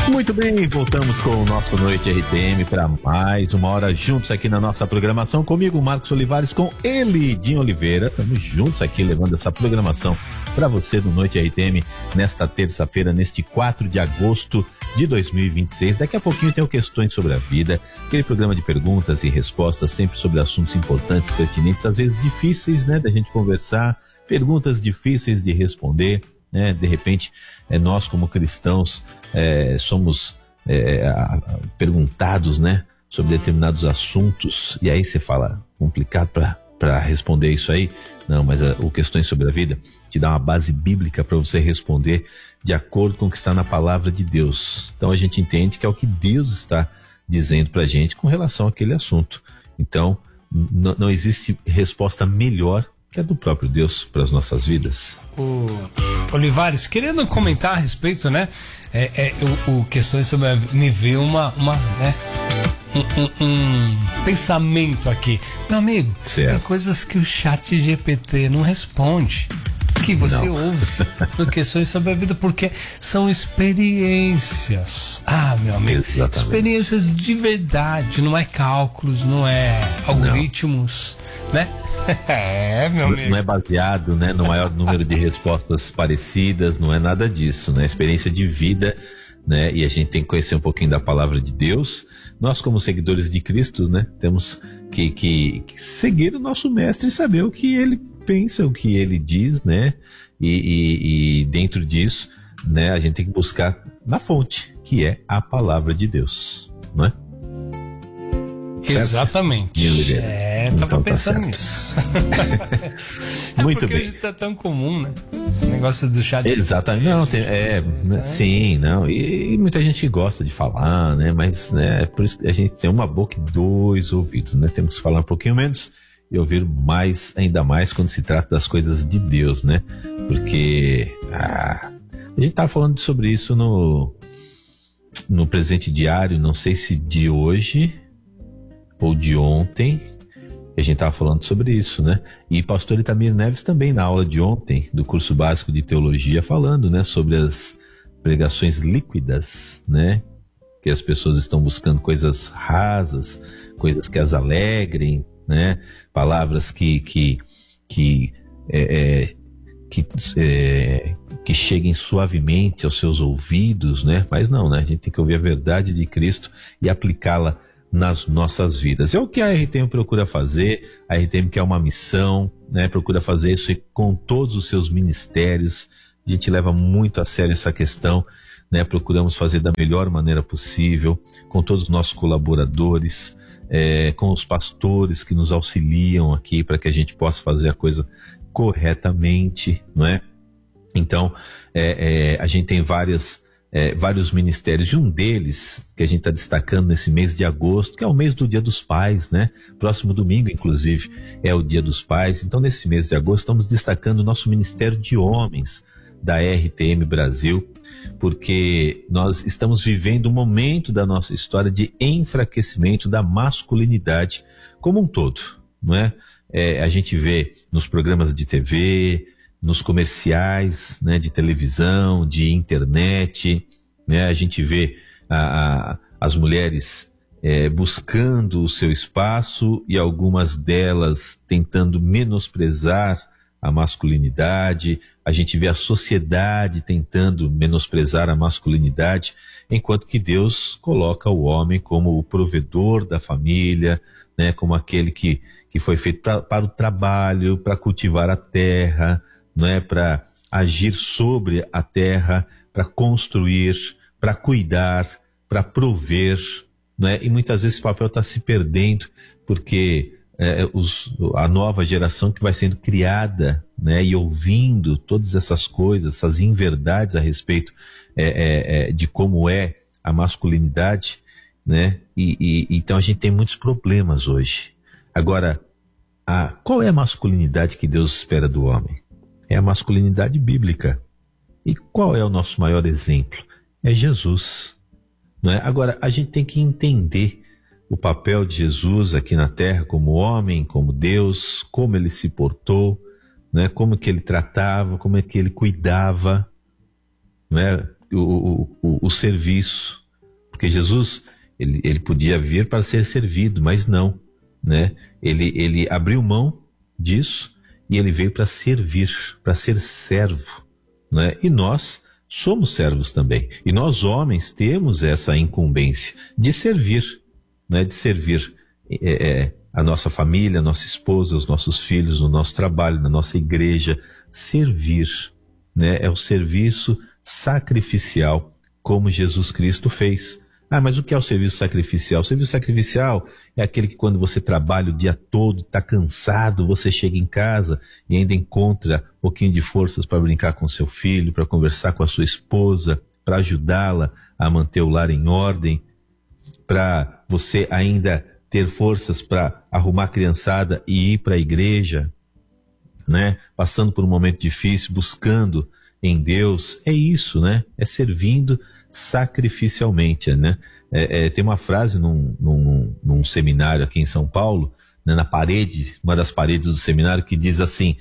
Muito bem, voltamos com o nosso Noite RTM para mais uma hora juntos aqui na nossa programação. Comigo, Marcos Olivares, com ele, Dinho Oliveira. Estamos juntos aqui levando essa programação para você do Noite RTM nesta terça-feira, neste 4 de agosto de 2026. Daqui a pouquinho tem o Questões sobre a Vida, aquele programa de perguntas e respostas, sempre sobre assuntos importantes, pertinentes, às vezes difíceis, né, da gente conversar, perguntas difíceis de responder, né? De repente, nós como cristãos somos perguntados, né, sobre determinados assuntos, e aí você fala, complicado para responder isso aí. Não, mas o Questões sobre a Vida te dá uma base bíblica para você responder de acordo com o que está na palavra de Deus. Então a gente entende que é o que Deus está dizendo para a gente com relação àquele assunto. Então não existe resposta melhor que a do próprio Deus para as nossas vidas. Olivares, querendo comentar a respeito, né? O Questões sobre a Vida, me veio né? Um pensamento aqui. Meu amigo, certo. Tem coisas que o chat GPT não responde, que você ouve no Questões sobre a Vida, porque são experiências. Meu amigo, exatamente. Experiências de verdade, não é cálculos, não é algoritmos, né? Meu amigo. Não é baseado, né, no maior número de respostas parecidas, não é nada disso, né? Experiência de vida, né? E a gente tem que conhecer um pouquinho da palavra de Deus. Nós, como seguidores de Cristo, né, temos que seguir o nosso mestre e saber o que ele pensa, o que ele diz, né? E dentro disso, né, a gente tem que buscar na fonte, que é a palavra de Deus, não é? Exatamente. Tava então, pensando nisso. Muito porque bem. hoje tá tão comum, né? Esse negócio do chat. Exatamente. Não, sim, não. E muita gente gosta de falar, né? Mas, né, por isso que a gente tem uma boca e dois ouvidos, né? Temos que falar um pouquinho menos e ouvir mais, ainda mais quando se trata das coisas de Deus, né? Porque a gente tava falando sobre isso no presente diário, não sei se de hoje ou de ontem, a gente estava falando sobre isso, né? E pastor Itamir Neves também, na aula de ontem, do curso básico de teologia, falando, né, sobre as pregações líquidas, né? Que as pessoas estão buscando coisas rasas, coisas que as alegrem, né? Palavras que cheguem suavemente aos seus ouvidos, né? Mas não, né? A gente tem que ouvir a verdade de Cristo e aplicá-la nas nossas vidas. É o que a RTM procura fazer. A RTM quer uma missão, né? Procura fazer isso com todos os seus ministérios. A gente leva muito a sério essa questão, né? Procuramos fazer da melhor maneira possível, com todos os nossos colaboradores, com os pastores que nos auxiliam aqui para que a gente possa fazer a coisa corretamente, não é? Então, a gente tem vários ministérios, e um deles que a gente está destacando nesse mês de agosto, que é o mês do Dia dos Pais, né? Próximo domingo, inclusive, é o Dia dos Pais. Então, nesse mês de agosto, estamos destacando o nosso Ministério de Homens da RTM Brasil, porque nós estamos vivendo um momento da nossa história de enfraquecimento da masculinidade como um todo, não é? A gente vê nos programas de TV, nos comerciais, né, de televisão, de internet, né, a gente vê as mulheres buscando o seu espaço e algumas delas tentando menosprezar a masculinidade. A gente vê a sociedade tentando menosprezar a masculinidade, enquanto que Deus coloca o homem como o provedor da família, né, como aquele que foi feito para o trabalho, para cultivar a terra, não é, para agir sobre a terra, para construir, para cuidar, para prover, não é? E muitas vezes esse papel está se perdendo porque a nova geração que vai sendo criada, né, e ouvindo todas essas coisas, essas inverdades a respeito de como é a masculinidade, né? E então a gente tem muitos problemas hoje. Agora, qual é a masculinidade que Deus espera do homem? É a masculinidade bíblica. E qual é o nosso maior exemplo? É Jesus, não é? Agora, a gente tem que entender o papel de Jesus aqui na Terra como homem, como Deus, como ele se portou, né? Como que ele tratava, como é que ele cuidava, não é? O serviço, Porque Jesus, ele podia vir para ser servido, mas não, né? Ele abriu mão disso e ele veio para servir, para ser servo, né? E nós somos servos também. E nós, homens, temos essa incumbência de servir, né? De servir a nossa família, a nossa esposa, os nossos filhos, no nosso trabalho, na nossa igreja. Servir, né? É o serviço sacrificial, como Jesus Cristo fez. Ah, mas o que é o serviço sacrificial? O serviço sacrificial é aquele que quando você trabalha o dia todo, está cansado, você chega em casa e ainda encontra um pouquinho de forças para brincar com seu filho, para conversar com a sua esposa, para ajudá-la a manter o lar em ordem, para você ainda ter forças para arrumar a criançada e ir para a igreja, né? Passando por um momento difícil, buscando em Deus. É isso, né? É servindo sacrificialmente, né? Tem uma frase num seminário aqui em São Paulo, né, na parede, uma das paredes do seminário, que diz assim: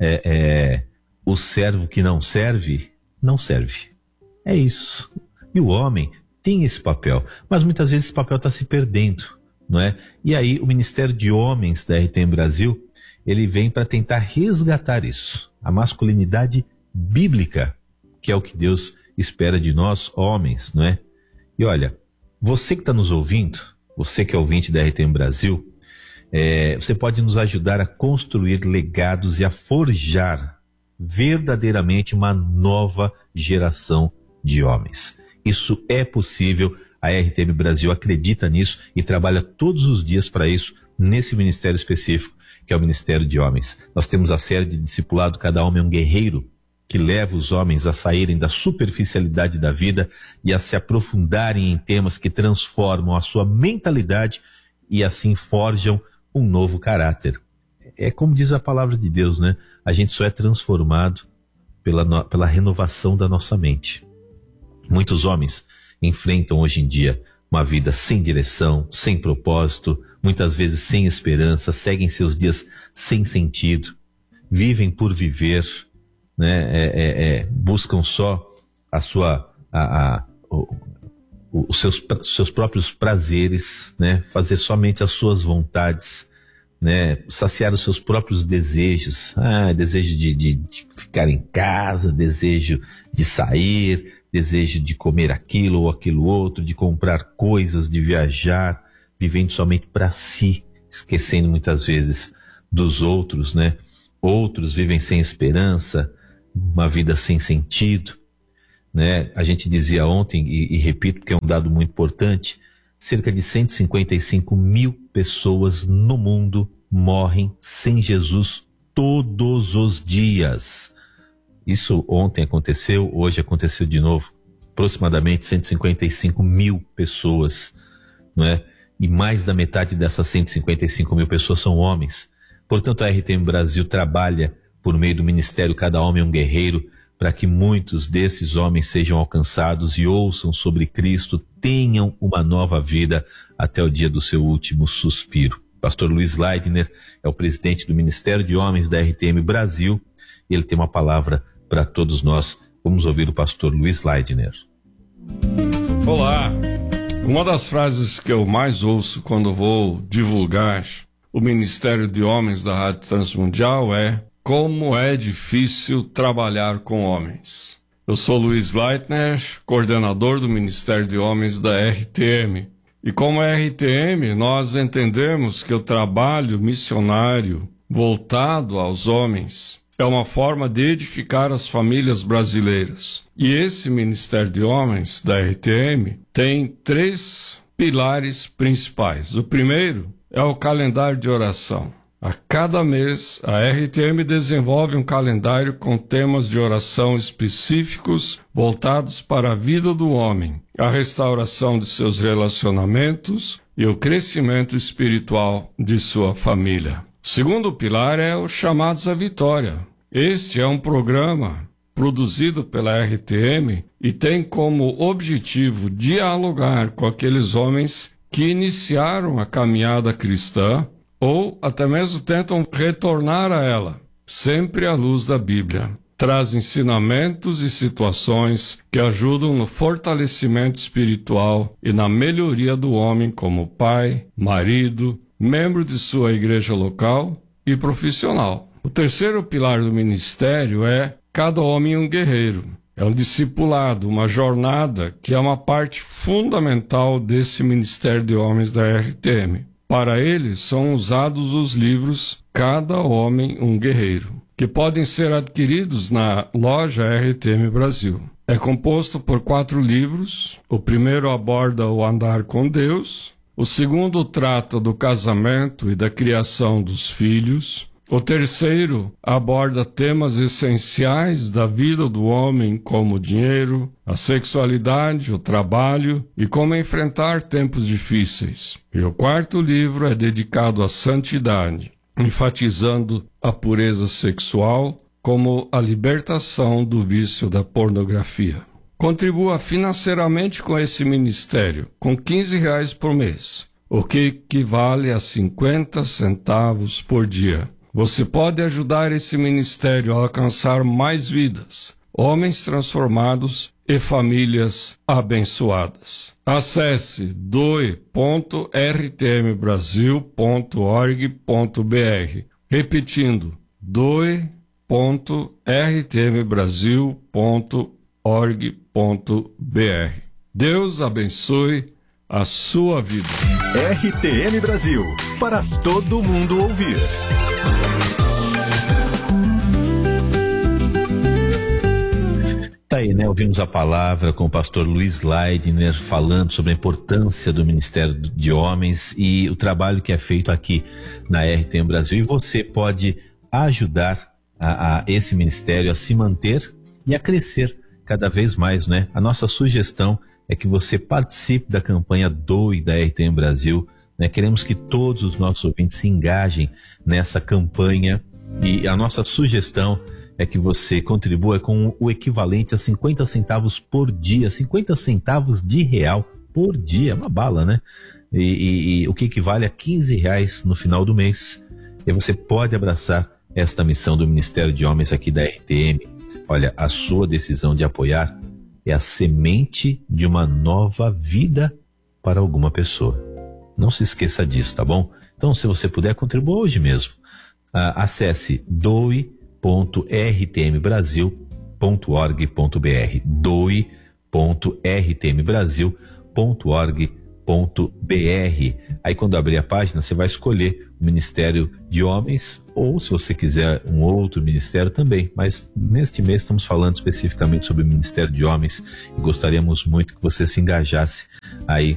o servo que não serve, não serve. É isso. E o homem tem esse papel, mas muitas vezes esse papel está se perdendo, não é? E aí o Ministério de Homens da RTM Brasil, ele vem para tentar resgatar isso, a masculinidade bíblica, que é o que Deus espera de nós, homens, não é? E olha, você que está nos ouvindo, você que é ouvinte da RTM Brasil, você pode nos ajudar a construir legados e a forjar verdadeiramente uma nova geração de homens. Isso é possível, a RTM Brasil acredita nisso e trabalha todos os dias para isso, nesse ministério específico, que é o Ministério de Homens. Nós temos a série de discipulado Cada Homem é um Guerreiro, que leva os homens a saírem da superficialidade da vida e a se aprofundarem em temas que transformam a sua mentalidade e assim forjam um novo caráter. É como diz a palavra de Deus, né? A gente só é transformado pela renovação da nossa mente. Muitos homens enfrentam hoje em dia uma vida sem direção, sem propósito, muitas vezes sem esperança, seguem seus dias sem sentido, vivem por viver, né? Buscam só os seus próprios prazeres, né? Fazer somente as suas vontades, né? Saciar os seus próprios desejos, desejo de ficar em casa, desejo de sair, desejo de comer aquilo ou aquilo outro, de comprar coisas, de viajar, vivendo somente para si, esquecendo muitas vezes dos outros, né? Outros vivem sem esperança, uma vida sem sentido, né? A gente dizia ontem, e repito porque é um dado muito importante, cerca de 155 mil pessoas no mundo morrem sem Jesus todos os dias. Isso ontem aconteceu, hoje aconteceu de novo. Aproximadamente 155 mil pessoas, não é? E mais da metade dessas 155 mil pessoas são homens. Portanto, a RTM Brasil trabalha por meio do Ministério Cada Homem é um Guerreiro, para que muitos desses homens sejam alcançados e ouçam sobre Cristo, tenham uma nova vida até o dia do seu último suspiro. Pastor Luiz Leidner é o presidente do Ministério de Homens da RTM Brasil e ele tem uma palavra para todos nós. Vamos ouvir o pastor Luiz Leidner. Olá! Uma das frases que eu mais ouço quando vou divulgar o Ministério de Homens da Rádio Transmundial é: como é difícil trabalhar com homens. Eu sou Luiz Leitner, coordenador do Ministério de Homens da RTM. E como RTM, nós entendemos que o trabalho missionário voltado aos homens é uma forma de edificar as famílias brasileiras. E esse Ministério de Homens da RTM tem 3 pilares principais. O primeiro é o calendário de oração. A cada mês, a RTM desenvolve um calendário com temas de oração específicos voltados para a vida do homem, a restauração de seus relacionamentos e o crescimento espiritual de sua família. O segundo pilar é os Chamados à Vitória. Este é um programa produzido pela RTM e tem como objetivo dialogar com aqueles homens que iniciaram a caminhada cristã ou até mesmo tentam retornar a ela, sempre à luz da Bíblia. Traz ensinamentos e situações que ajudam no fortalecimento espiritual e na melhoria do homem como pai, marido, membro de sua igreja local e profissional. O terceiro pilar do ministério é Cada Homem um Guerreiro. É um discipulado, uma jornada que é uma parte fundamental desse Ministério de Homens da RTM. Para ele são usados os livros Cada Homem um Guerreiro, que podem ser adquiridos na loja RTM Brasil. É composto por 4 livros. O primeiro aborda o andar com Deus. O segundo trata do casamento e da criação dos filhos. O terceiro aborda temas essenciais da vida do homem, como o dinheiro, a sexualidade, o trabalho e como enfrentar tempos difíceis. E o quarto livro é dedicado à santidade, enfatizando a pureza sexual como a libertação do vício da pornografia. Contribua financeiramente com esse ministério, com R$15 por mês, o que equivale a 50 centavos por dia. Você pode ajudar esse ministério a alcançar mais vidas, homens transformados e famílias abençoadas. Acesse doe.rtmbrasil.org.br. Repetindo, doe.rtmbrasil.org.br. Deus abençoe a sua vida. RTM Brasil, para todo mundo ouvir. Tá aí, né? Ouvimos a palavra com o pastor Luiz Leidner falando sobre a importância do Ministério de Homens e o trabalho que é feito aqui na RTM Brasil. E você pode ajudar a esse ministério a se manter e a crescer cada vez mais, né? A nossa sugestão é que você participe da campanha Doe da RTM Brasil, né? Queremos que todos os nossos ouvintes se engajem nessa campanha e a nossa sugestão é que você contribua com o equivalente a 50 centavos por dia, 50 centavos de real por dia, é uma bala, né? E o que equivale a R$15 no final do mês. E você pode abraçar esta missão do Ministério de Homens aqui da RTM. Olha, a sua decisão de apoiar é a semente de uma nova vida para alguma pessoa. Não se esqueça disso, tá bom? Então, se você puder, contribua hoje mesmo. Acesse doe.rtmbrasil.org.br doe.rtmbrasil.org.br. Aí quando abrir a página, você vai escolher o Ministério de Homens ou, se você quiser, um outro ministério também. Mas neste mês estamos falando especificamente sobre o Ministério de Homens e gostaríamos muito que você se engajasse aí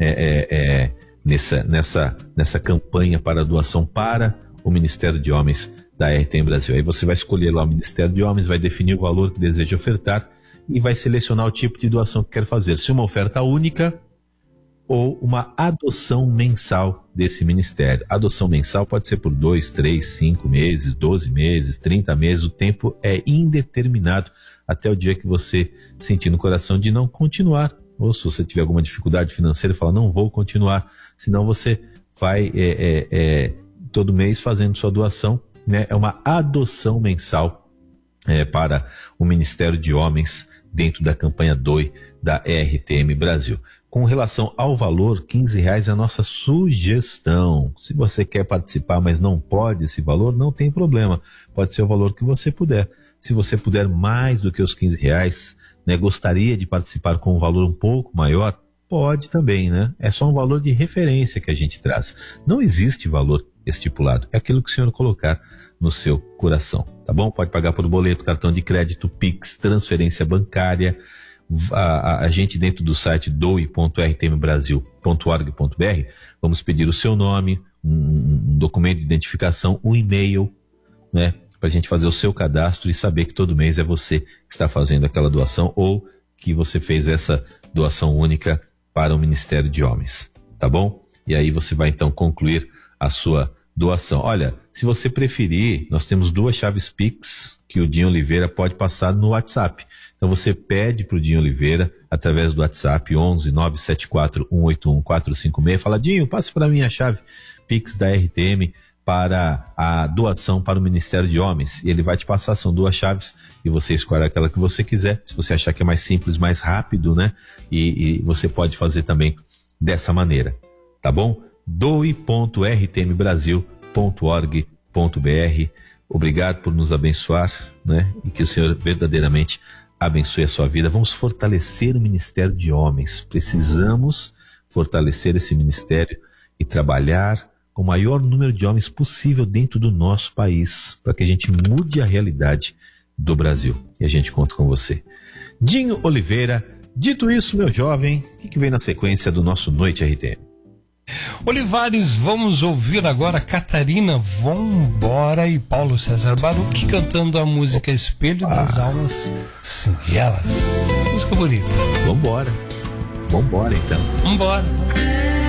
nessa campanha para doação para o Ministério de Homens da RTM Brasil. Aí você vai escolher lá o Ministério de Homens, vai definir o valor que deseja ofertar e vai selecionar o tipo de doação que quer fazer. Se uma oferta única ou uma adoção mensal desse ministério. A adoção mensal pode ser por 2, 3, 5 meses, 12 meses, 30 meses. O tempo é indeterminado até o dia que você sentir no coração de não continuar. Ou se você tiver alguma dificuldade financeira e falar, não vou continuar. Senão você vai todo mês fazendo sua doação, né? É uma adoção mensal para o Ministério de Homens dentro da campanha Doe da RTM Brasil. Com relação ao valor, R$15 é a nossa sugestão. Se você quer participar, mas não pode esse valor, não tem problema. Pode ser o valor que você puder. Se você puder mais do que os R$15, né, gostaria de participar com um valor um pouco maior, pode também, né? É só um valor de referência que a gente traz. Não existe valor estipulado. É aquilo que o senhor colocar no seu coração, tá bom? Pode pagar por boleto, cartão de crédito, Pix, transferência bancária. A gente dentro do site doe.rtmbrasil.org.br vamos pedir o seu nome, um documento de identificação, um e-mail, né? Para a gente fazer o seu cadastro e saber que todo mês é você que está fazendo aquela doação ou que você fez essa doação única para o Ministério de Homens, tá bom? E aí você vai então concluir a sua doação. Olha, se você preferir, nós temos 2 chaves Pix que o Dinho Oliveira pode passar no WhatsApp. Então você pede para o Dinho Oliveira, através do WhatsApp 11 974 181 456, fala, Dinho, passe para mim a chave Pix da RTM para a doação para o Ministério de Homens. E ele vai te passar, são 2 chaves, e você escolhe aquela que você quiser, se você achar que é mais simples, mais rápido, né? E você pode fazer também dessa maneira, tá bom? doe.rtmbrasil.org.br. Obrigado por nos abençoar, né? E que o Senhor verdadeiramente abençoe a sua vida. Vamos fortalecer o Ministério de Homens. Precisamos fortalecer esse ministério e trabalhar com o maior número de homens possível dentro do nosso país, para que a gente mude a realidade do Brasil. E a gente conta com você. Dinho Oliveira, dito isso, meu jovem, o que vem na sequência do nosso Noite RTM? Olivares, vamos ouvir agora Catarina Vambora e Paulo César Baruch cantando a música Espelho das Almas Singelas. Música bonita. Vambora então. Vambora.